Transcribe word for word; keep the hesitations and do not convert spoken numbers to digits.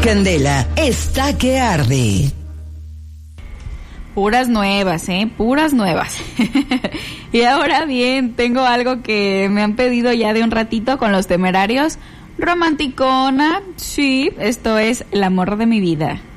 Candela está que arde. Puras nuevas, ¿eh? Puras nuevas. Y ahora bien, tengo algo que me han pedido ya de un ratito con Los Temerarios. Romanticona, sí, esto es El amor de mi vida.